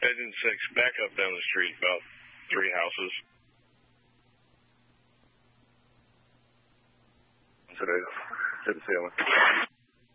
Engine 6, back up down the street about 3 houses. Today, didn't see him.